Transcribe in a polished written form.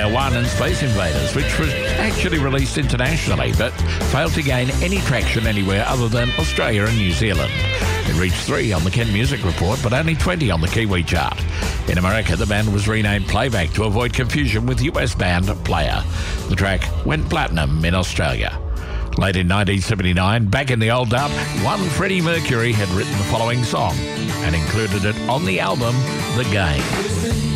Player One and Space Invaders, which was actually released internationally but failed to gain any traction anywhere other than Australia and New Zealand. It reached 3 on the Ken Music Report, but only 20 on the Kiwi chart. In America, the band was renamed Playback to avoid confusion with US band Player. The track went platinum in Australia. Late in 1979, back in the old dub, one Freddie Mercury had written the following song and included it on the album The Game.